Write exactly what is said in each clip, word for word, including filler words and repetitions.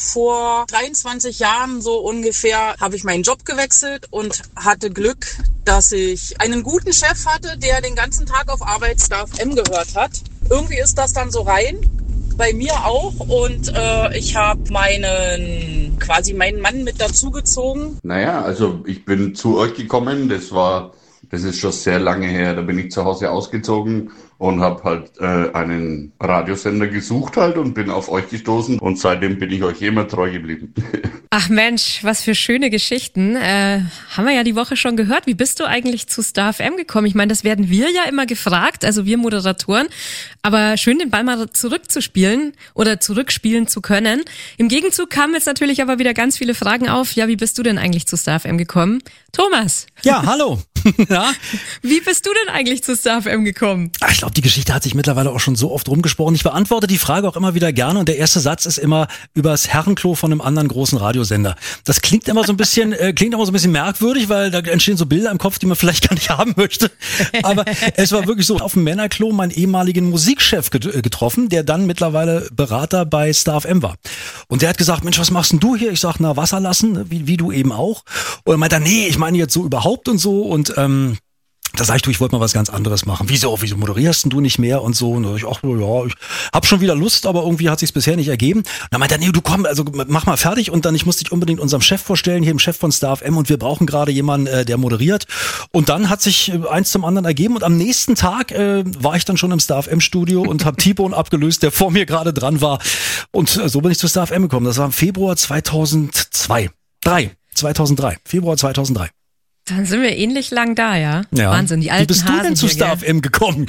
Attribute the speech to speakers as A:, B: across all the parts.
A: vor dreiundzwanzig Jahren so ungefähr habe ich meinen Job gewechselt und hatte Glück, dass ich einen guten Chef hatte, der den ganzen Tag auf Arbeit Star F M gehört hat. Irgendwie ist das dann so rein, bei mir auch, und äh, ich habe meinen, quasi meinen Mann mit dazugezogen.
B: Naja, also ich bin zu euch gekommen, das war, das ist schon sehr lange her, da bin ich zu Hause ausgezogen und habe halt äh, einen Radiosender gesucht halt und bin auf euch gestoßen und seitdem bin ich euch immer treu geblieben.
C: Ach Mensch, was für schöne Geschichten. Äh, haben wir ja die Woche schon gehört. Wie bist du eigentlich zu Star F M gekommen? Ich meine, das werden wir ja immer gefragt, also wir Moderatoren. Aber schön, den Ball mal zurückzuspielen oder zurückspielen zu können. Im Gegenzug kamen jetzt natürlich aber wieder ganz viele Fragen auf. Ja, wie bist du denn eigentlich zu Star F M gekommen? Thomas.
D: Ja, hallo. Ja.
C: Wie bist du denn eigentlich zu Star F M gekommen?
D: Ach, ich glaube, die Geschichte hat sich mittlerweile auch schon so oft rumgesprochen. Ich beantworte die Frage auch immer wieder gerne und der erste Satz ist immer übers Herrenklo von einem anderen großen Radiosender. Das klingt immer so ein bisschen, äh, klingt immer so ein bisschen merkwürdig, weil da entstehen so Bilder im Kopf, die man vielleicht gar nicht haben möchte. Aber es war wirklich so, auf dem Männerklo meinen ehemaligen Musikchef get- getroffen, der dann mittlerweile Berater bei Star F M war. Und der hat gesagt, Mensch, was machst denn du hier? Ich sag, na, Wasser lassen, wie, wie du eben auch. Und er meinte, nee, ich meine jetzt so überhaupt und so und ähm, da sag ich, du, ich wollte mal was ganz anderes machen. Wieso, wieso moderierst denn du nicht mehr und so? Und ich, ach, ja, ich hab schon wieder Lust, aber irgendwie hat sich's bisher nicht ergeben. Und dann meinte er, nee, du komm, also mach mal fertig. Und dann, ich musste dich unbedingt unserem Chef vorstellen, hier dem Chef von Star F M, und wir brauchen gerade jemanden, äh, der moderiert. Und dann hat sich äh, eins zum anderen ergeben und am nächsten Tag äh, war ich dann schon im Star F M-Studio und habe T-Bone abgelöst, der vor mir gerade dran war. Und äh, so bin ich zu Star F M gekommen. Das war im Februar zweitausendzwei. Drei. zweitausenddrei. Februar zweitausenddrei.
C: Dann sind wir ähnlich lang da, ja?
D: Ja.
C: Wahnsinn, die alten
D: Wie bist du
C: Hasen
D: denn zu
C: hier,
D: Star
C: gell?
D: F M gekommen?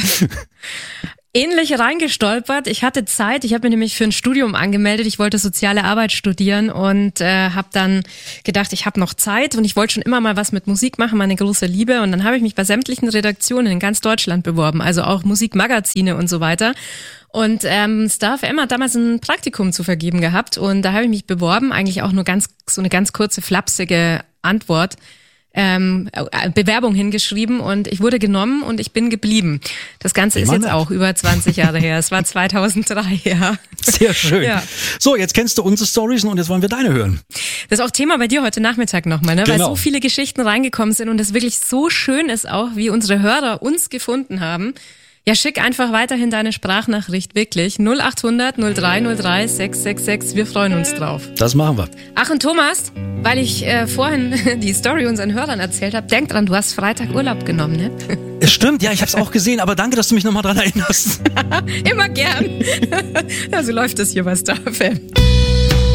C: Ähnlich reingestolpert. Ich hatte Zeit. Ich habe mich nämlich für ein Studium angemeldet. Ich wollte soziale Arbeit studieren und äh, habe dann gedacht, ich habe noch Zeit und ich wollte schon immer mal was mit Musik machen, meine große Liebe. Und dann habe ich mich bei sämtlichen Redaktionen in ganz Deutschland beworben, also auch Musikmagazine und so weiter. Und ähm, Star F M hat damals ein Praktikum zu vergeben gehabt und da habe ich mich beworben, eigentlich auch nur ganz so eine ganz kurze, flapsige Antwort. Ähm, Bewerbung hingeschrieben und ich wurde genommen und ich bin geblieben. Das Ganze ist jetzt auch über zwanzig Jahre her. Es war zweitausenddrei, ja.
D: Sehr schön.
C: Ja.
D: So, jetzt kennst du unsere Storys und jetzt wollen wir deine hören.
C: Das ist auch Thema bei dir heute Nachmittag nochmal, ne?
D: Genau.
C: Weil so viele Geschichten reingekommen sind und es wirklich so schön ist auch, wie unsere Hörer uns gefunden haben. Ja, schick einfach weiterhin deine Sprachnachricht, wirklich. null achthundert null drei null drei sechs sechs sechs, wir freuen uns drauf.
D: Das machen wir.
C: Ach, und Thomas, weil ich äh, vorhin die Story unseren Hörern erzählt habe, denk dran, du hast Freitag Urlaub genommen, ne?
D: Es stimmt, ja, ich hab's auch gesehen, aber danke, dass du mich nochmal dran erinnerst.
C: Immer gern. Also läuft es hier bei Star F M.